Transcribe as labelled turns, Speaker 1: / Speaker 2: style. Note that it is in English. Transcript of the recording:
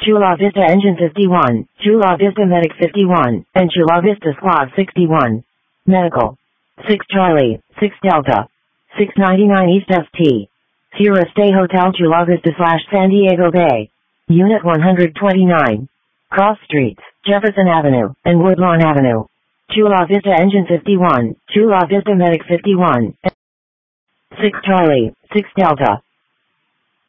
Speaker 1: Chula Vista Engine 51, Chula Vista Medic 51, and Chula Vista Squad 61. Medical. 6 Charlie, 6 Delta. 699 East ST. Sierra Stay Hotel Chula Vista / San Diego Bay. Unit 129. Cross Streets, Jefferson Avenue, and Woodlawn Avenue. Chula Vista Engine 51, Chula Vista Medic 51. 6 Charlie, 6 Delta.